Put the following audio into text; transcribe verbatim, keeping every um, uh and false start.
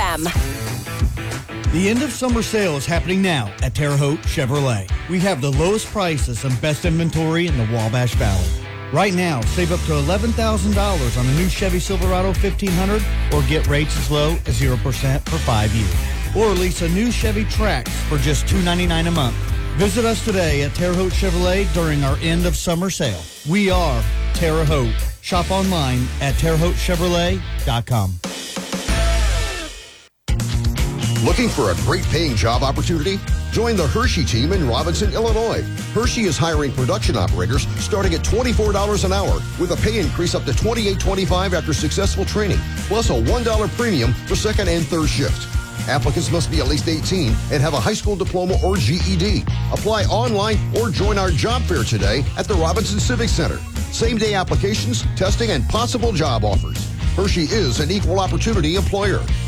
m. The end of summer sale is happening now at Terre Haute Chevrolet. We have the lowest prices and best inventory in the Wabash Valley. Right now, save up to eleven thousand dollars on a new Chevy Silverado fifteen hundred or get rates as low as zero percent for five years. Or lease a new Chevy Trax for just two hundred ninety-nine dollars a month. Visit us today at Terre Haute Chevrolet during our end of summer sale. We are Terre Haute. Shop online at terre haute chevrolet dot com. Looking for a great paying job opportunity? Join the Hershey team in Robinson, Illinois. Hershey is hiring production operators starting at twenty-four dollars an hour with a pay increase up to twenty-eight twenty-five after successful training, plus a one dollar premium for second and third shift. Applicants must be at least eighteen and have a high school diploma or G E D. Apply online or join our job fair today at the Robinson Civic Center. Same-day applications, testing, and possible job offers. Hershey is an equal opportunity employer.